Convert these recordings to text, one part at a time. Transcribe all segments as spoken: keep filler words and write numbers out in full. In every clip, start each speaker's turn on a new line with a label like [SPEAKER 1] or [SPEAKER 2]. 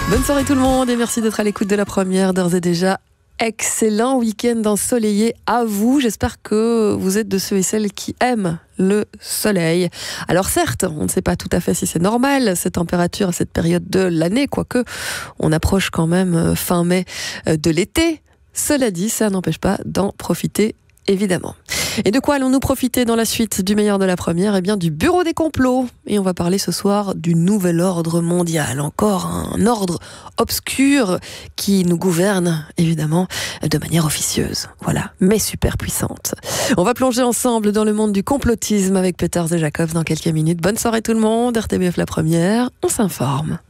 [SPEAKER 1] Bonne soirée tout le monde et merci d'être à l'écoute de la première. D'ores et déjà, excellent week-end ensoleillé à vous. J'espère que vous êtes de ceux et celles qui aiment le soleil. Alors certes, on ne sait pas tout à fait si c'est normal, cette température à cette période de l'année, quoique on approche quand même fin mai de l'été. Cela dit, ça n'empêche pas d'en profiter évidemment. Et de quoi allons-nous profiter dans la suite du meilleur de la première ? Eh bien du bureau des complots. Et on va parler ce soir du nouvel ordre mondial. Encore un ordre obscur qui nous gouverne, évidemment, de manière officieuse. Voilà, mais super puissante. On va plonger ensemble dans le monde du complotisme avec Peters et Jacobs dans quelques minutes. Bonne soirée tout le monde, R T B F la première, on s'informe.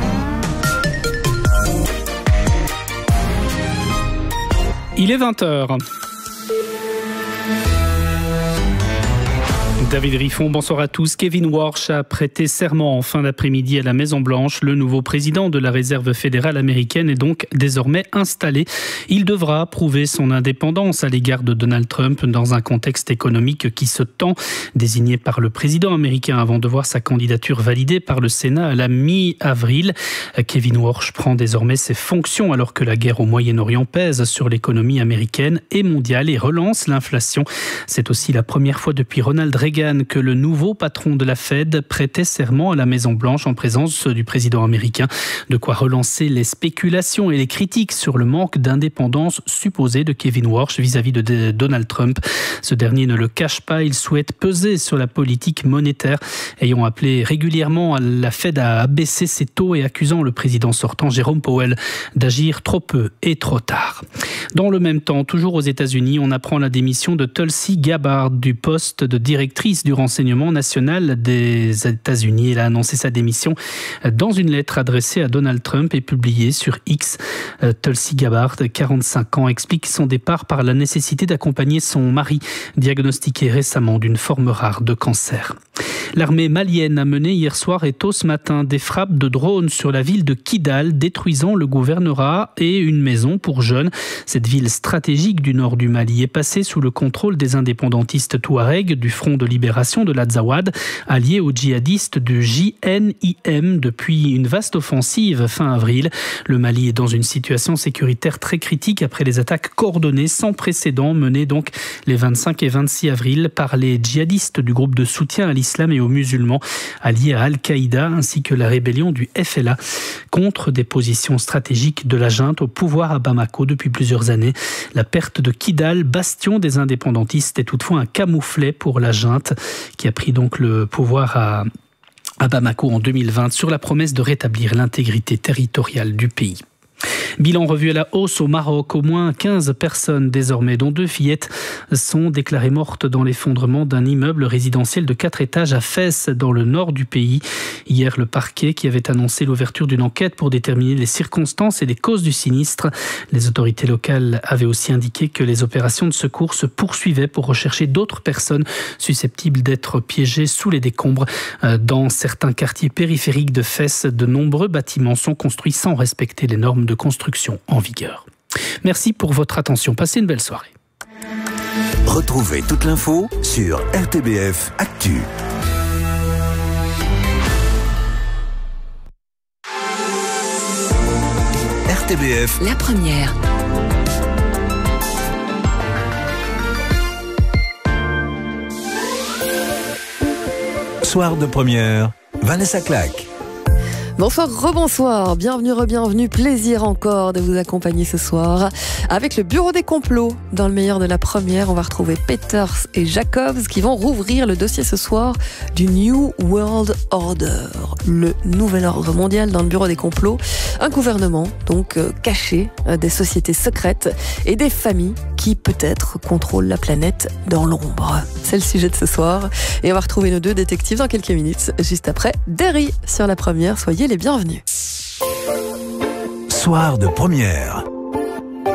[SPEAKER 2] Il est vingt heures. David Riffon, bonsoir à tous. Kevin Warsh a prêté serment en fin d'après-midi à la Maison-Blanche. Le nouveau président de la Réserve fédérale américaine est donc désormais installé. Il devra prouver son indépendance à l'égard de Donald Trump dans un contexte économique qui se tend. Désigné par le président américain avant de voir sa candidature validée par le Sénat à la mi-avril, Kevin Warsh prend désormais ses fonctions alors que la guerre au Moyen-Orient pèse sur l'économie américaine et mondiale et relance l'inflation. C'est aussi la première fois depuis Ronald Reagan que le nouveau patron de la Fed prêtait serment à la Maison-Blanche en présence du président américain. De quoi relancer les spéculations et les critiques sur le manque d'indépendance supposé de Kevin Warsh vis-à-vis de Donald Trump. Ce dernier ne le cache pas, il souhaite peser sur la politique monétaire, ayant appelé régulièrement la Fed à abaisser ses taux et accusant le président sortant Jérôme Powell d'agir trop peu et trop tard. Dans le même temps, toujours aux États-Unis, on apprend la démission de Tulsi Gabbard du poste de directrice du renseignement national des États-Unis. Elle a annoncé sa démission dans une lettre adressée à Donald Trump et publiée sur X. Tulsi Gabbard, quarante-cinq ans, explique son départ par la nécessité d'accompagner son mari, diagnostiqué récemment d'une forme rare de cancer. L'armée malienne a mené hier soir et tôt ce matin des frappes de drones sur la ville de Kidal, détruisant le gouvernorat et une maison pour jeunes. Cette ville stratégique du nord du Mali est passée sous le contrôle des indépendantistes touaregs du Front de libération de l'Azawad, alliés aux djihadistes du J N I M depuis une vaste offensive fin avril. Le Mali est dans une situation sécuritaire très critique après les attaques coordonnées sans précédent menées donc les vingt-cinq et vingt-six avril par les djihadistes du groupe de soutien à l'islam et aux musulmans alliés à Al-Qaïda ainsi que la rébellion du F L A contre des positions stratégiques de la junte au pouvoir à Bamako depuis plusieurs années. La perte de Kidal, bastion des indépendantistes, est toutefois un camouflet pour la junte qui a pris donc le pouvoir à, à Bamako en deux mille vingt sur la promesse de rétablir l'intégrité territoriale du pays. Bilan revu à la hausse au Maroc. Au moins quinze personnes désormais, dont deux fillettes, sont déclarées mortes dans l'effondrement d'un immeuble résidentiel de quatre étages à Fès, dans le nord du pays. Hier, le parquet, qui avait annoncé l'ouverture d'une enquête pour déterminer les circonstances et les causes du sinistre. Les autorités locales avaient aussi indiqué que les opérations de secours se poursuivaient pour rechercher d'autres personnes susceptibles d'être piégées sous les décombres. Dans certains quartiers périphériques de Fès, de nombreux bâtiments sont construits sans respecter les normes de construction en vigueur. Merci pour votre attention. Passez une belle soirée.
[SPEAKER 3] Retrouvez toute l'info sur R T B F Actu. R T B F
[SPEAKER 4] la première.
[SPEAKER 3] Soir de première, Vanessa Claque.
[SPEAKER 1] Bonsoir, rebonsoir, bienvenue, re-bienvenue, plaisir encore de vous accompagner ce soir avec le bureau des complots. Dans le meilleur de la première, on va retrouver Peters et Jacobs qui vont rouvrir le dossier ce soir du New World Order, le nouvel ordre mondial dans le bureau des complots. Un gouvernement donc euh, caché, euh, des sociétés secrètes et des familles qui peut-être contrôlent la planète dans l'ombre. C'est le sujet de ce soir et on va retrouver nos deux détectives dans quelques minutes, juste après Derry sur la première. Soyez les bienvenus.
[SPEAKER 3] Soir de première.